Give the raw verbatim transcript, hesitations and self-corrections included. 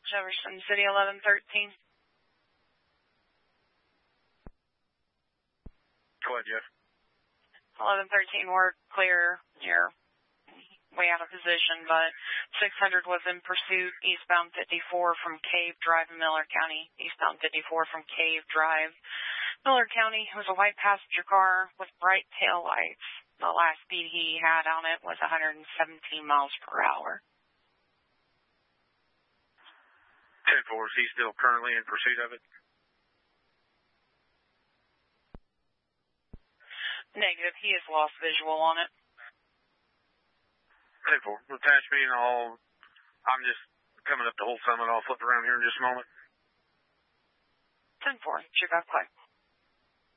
Jefferson City, eleven thirteen. Go ahead, Jeff. eleven thirteen, we're clear. You're way out of position, but six hundred was in pursuit, eastbound fifty-four from Cave Drive in Miller County. Eastbound fifty-four from Cave Drive, Miller County. It was a white passenger car with bright tail lights. The last speed he had on it was one hundred seventeen miles per hour. ten four, is he still currently in pursuit of it? Negative. He has lost visual on it. ten four, attach me and I'll, I'm just coming up to Whole Summit. I'll flip around here in just a moment. ten four, check out quick.